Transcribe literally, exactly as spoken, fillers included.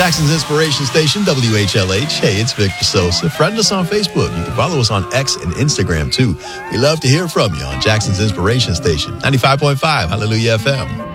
Jackson's Inspiration Station, W H L H. Hey, it's Victor Sosa. Friend us on Facebook. You can follow us on X and Instagram, too. We love to hear from you on Jackson's Inspiration Station, ninety-five point five Hallelujah F M.